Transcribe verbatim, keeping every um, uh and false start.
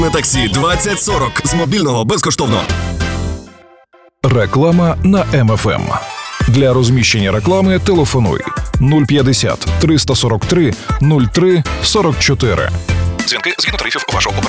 На таксі двадцять сорок з мобільного безкоштовно. Реклама на Ем Еф Ем. Для розміщення реклами телефонуй нуль п'ятдесят триста сорок три нуль три сорок чотири. Дзвінки згідно тарифів вашого оператора.